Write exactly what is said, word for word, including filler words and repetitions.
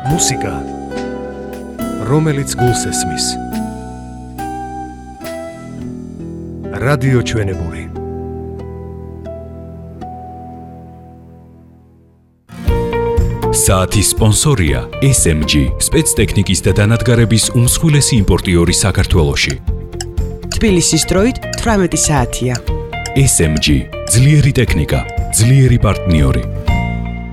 მუსიკა, რომელიც გულს ესმის. რადიო ჩვენებური. საათის სპონსორია ეს ემ ჯი, სპეცტექნიკის და დანადგარების უმსხვილესი იმპორტიორი საქართველოში. თბილისის დროით თვრამეტი საათია. ეს ემ ჯი, ძლიერი ტექნიკა, ძლიერი პარტნიორი.